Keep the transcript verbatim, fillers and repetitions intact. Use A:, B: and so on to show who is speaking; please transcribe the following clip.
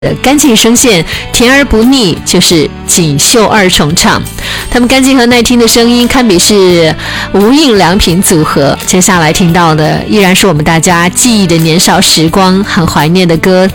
A: 干净声线，甜而不腻，就是锦绣二重唱。他们干净和耐听的声音堪比是无印良品组合。接下来听到的依然是我们大家记忆的年少时光，很怀念的歌。